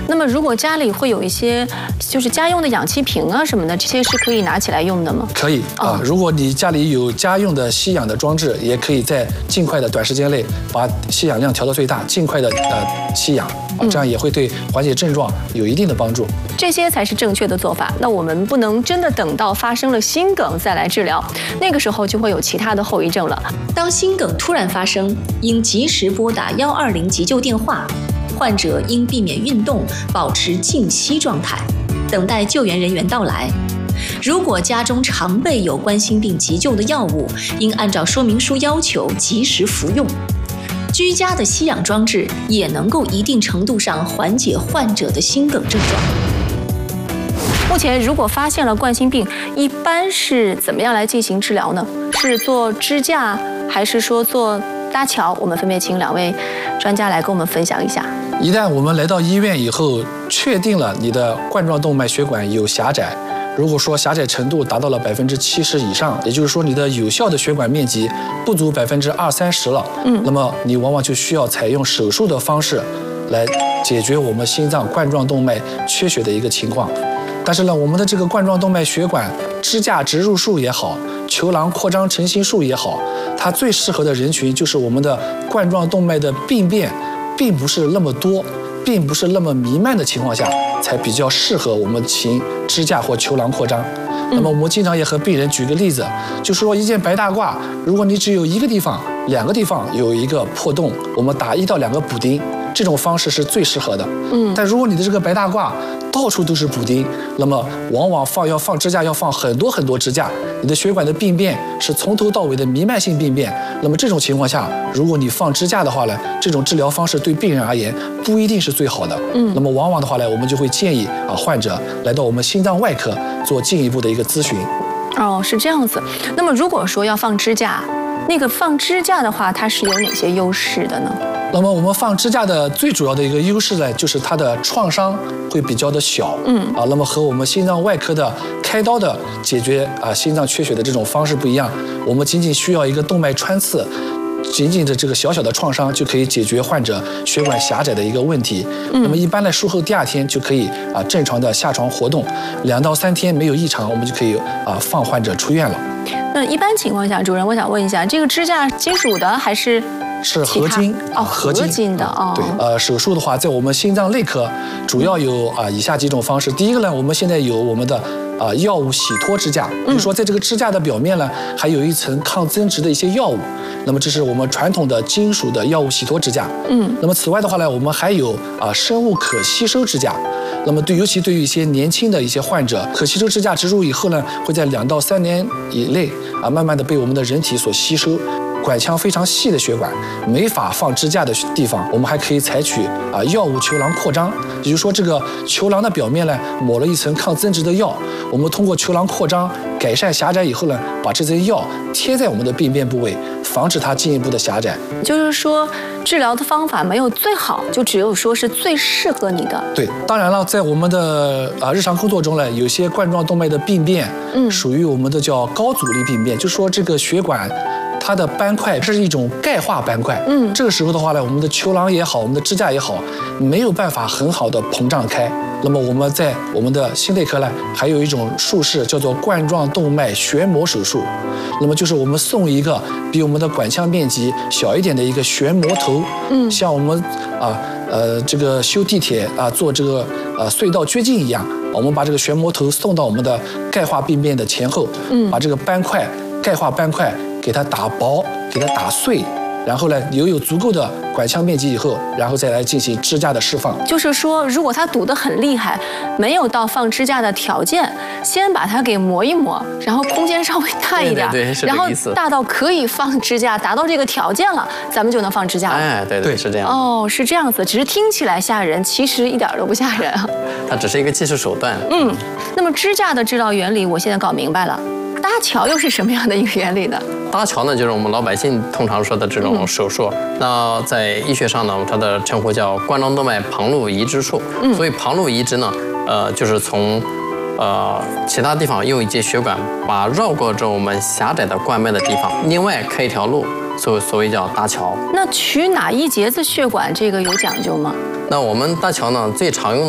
那么如果家里会有一些就是家用的氧气瓶啊什么的，这些是可以拿起来用的吗？ 可以啊，如果你家里有家用的吸氧的装置，也可以在尽快的短时间内把吸氧量调到最大，尽快的吸氧，这样也会对缓解症状有一定的帮助。 这些才是正确的做法。那我们不能真的等到发生了心梗再来治疗，那个时候就会有其他的后遗症了。 当心梗突然发生，应及时拨打120急救电话。患者应避免运动，保持静息状态，等待救援人员到来。如果家中常备有冠心病急救的药物，应按照说明书要求及时服用。居家的吸氧装置也能够一定程度上缓解患者的心梗症状。 目前，如果发现了冠心病，一般是怎么样来进行治疗呢？是做支架，还是说做搭桥？我们分别请2位专家来跟我们分享一下。 一旦我们来到医院以后，确定了你的冠状动脉血管有狭窄，如果说狭窄程度达到了70%以上，也就是说你的有效的血管面积不足20-30%了，那么你往往就需要采用手术的方式来解决我们心脏冠状动脉缺血的一个情况。但是呢，我们的这个冠状动脉血管支架植入术也好，球囊扩张成型术也好，它最适合的人群就是我们的冠状动脉的病变并不是那么多，并不是那么弥漫的情况下，才比较适合我们行支架或球囊扩张。那么我们经常也和病人举个例子，就是说一件白大褂，如果你只有1个地方、2个地方有一个破洞，我们打1到2个补丁，这种方式是最适合的。但如果你的这个白大褂到处都是补丁，那么往往要放支架，要放很多支架，你的血管的病变是从头到尾的弥漫性病变。那么这种情况下，如果你放支架的话呢，这种治疗方式对病人而言不一定是最好的。那么往往的话呢，我们就会建议患者来到我们心脏外科做进一步的一个咨询。 哦，是这样子。那么如果说要放支架，那个放支架的话，它是有哪些优势的呢？ 那么我们放支架的最主要的一个优势呢，就是它的创伤会比较的小。那么和我们心脏外科的开刀的解决心脏缺血的这种方式不一样，我们仅仅需要一个动脉穿刺，仅仅的这个小小的创伤就可以解决患者血管狭窄的一个问题。那么一般的术后第2天就可以正常的下床活动，2到3天没有异常，我们就可以放患者出院了。 那一般情况下，主任，我想问一下，这个支架金属的还是合金？ 合金的哦。 对，手术的话，在我们心脏内科主要有以下几种方式。第一个呢，我们现在有我们的药物洗脱支架，比如说在这个支架的表面呢，还有一层抗增殖的一些药物。那么这是我们传统的金属的药物洗脱支架。那么此外的话呢，我们还有生物可吸收支架。那么尤其对于一些年轻的一些患者，可吸收支架植入以后呢，会在2到3年以内慢慢的被我们的人体所吸收。管腔非常细的血管没法放支架的地方，我们还可以采取药物球囊扩张，也就是说这个球囊的表面呢抹了一层抗增殖的药，我们通过球囊扩张改善狭窄以后呢，把这层药贴在我们的病变部位，防止它进一步的狭窄。 就是说治疗的方法没有最好，就只有说是最适合你的。 对，当然了，在我们的日常工作中呢，有些冠状动脉的病变，属于我们的叫高阻力病变，就是说这个血管它的斑块是一种钙化斑块，这个时候的话呢，我们的球囊也好，我们的支架也好，没有办法很好的膨胀开。那么我们在我们的心内科呢，还有一种术式叫做冠状动脉旋膜手术。那么就是我们送一个比我们的管腔面积小一点的一个旋膜头，像我们这个修地铁做这个隧道掘进一样，我们把这个旋膜头送到我们的钙化病变的前后，把这个钙化斑块给它打薄，给它打碎，然后呢，留有足够的管腔面积以后，然后再来进行支架的释放。 就是说，如果它堵得很厉害，没有到放支架的条件，先把它给磨一磨，然后空间稍微大一点， 对， 然后大到可以放支架，达到这个条件了，咱们就能放支架了。 哎，对，是这样。 哦，是这样子，只是听起来吓人，其实一点都不吓人啊。 它只是一个技术手段。 那么支架的治疗原理，我现在搞明白了。搭桥又是什么样的一个原理呢？ 搭桥呢，就是我们老百姓通常说的这种手术。那在医学上呢，它的称呼叫冠状动脉旁路移植术。所以旁路移植呢，就是从其他地方用一节血管把绕过着我们狭窄的冠脉的地方，另外开一条路，所谓叫搭桥。 那取哪一节子血管，这个有讲究吗？ 那我们搭桥呢，最常用的